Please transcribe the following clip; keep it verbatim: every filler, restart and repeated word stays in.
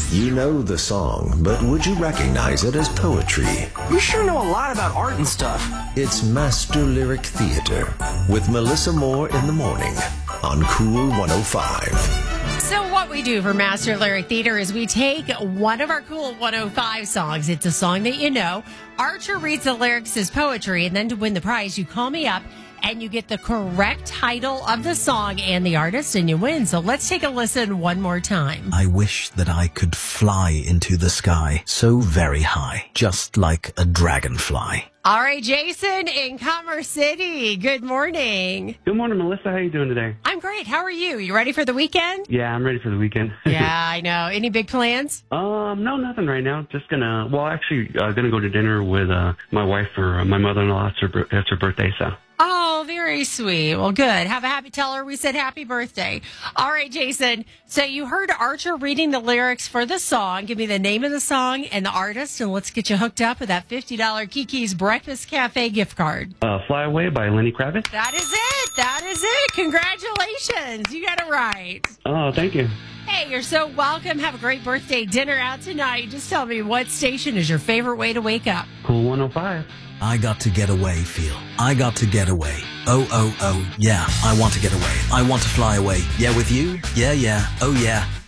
You know the song, but would you recognize it as poetry? You sure know a lot about art and stuff. It's Master Lyric Theater with Melissa Moore in the morning on Cool one oh five. So what we do for Master Lyric Theater is we take one of our Cool one oh five songs. It's a song that you know. Archer reads the lyrics as poetry, and then to win the prize, you call me up and you get the correct title of the song and the artist, and you win. So let's take a listen one more time. I wish that I could fly into the sky so very high, just like a dragonfly. All right, Jason in Commerce City. Good morning. Good morning, Melissa. How are you doing today? I'm great. How are you? You ready for the weekend? Yeah, I'm ready for the weekend. Yeah, I know. Any big plans? um, no, nothing right now. Just gonna, well, actually, uh, gonna go to dinner with uh, my wife for uh, my mother-in-law. It's her, bir- it's her birthday, so. Oh, very sweet. Well, good. Have a happy, tell her we said happy birthday. All right, Jason. So you heard Archer reading the lyrics for the song. Give me the name of the song and the artist, and let's get you hooked up with that fifty dollars Kiki's Breakfast Cafe gift card. Uh, Fly Away by Lenny Kravitz. That is it. That is it. Congratulations. You got it right. Oh, thank you. Hey, you're so welcome. Have a great birthday dinner out tonight. Just tell me, what station is your favorite way to wake up? Cool one oh five. I got to get away, feel. I got to get away. Oh, oh, oh, yeah, I want to get away. I want to fly away. Yeah, with you? Yeah, yeah. Oh, yeah.